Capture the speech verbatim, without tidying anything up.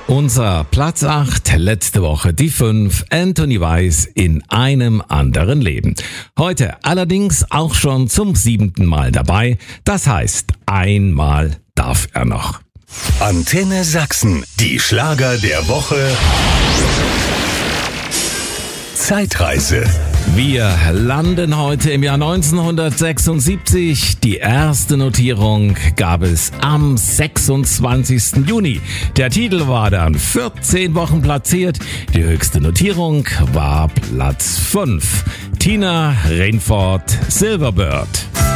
Unser Platz acht, letzte Woche die fünf, Anthony Weiss in einem anderen Leben. Heute allerdings auch schon zum siebten Mal dabei, das heißt, einmal darf er noch. Antenne Sachsen, die Schlager der Woche. Zeitreise. Wir landen heute im Jahr neunzehnhundertsechsundsiebzig. Die erste Notierung gab es am sechsundzwanzigsten Juni. Der Titel war dann vierzehn Wochen platziert. Die höchste Notierung war Platz fünf. Tina Rainford, Silverbird.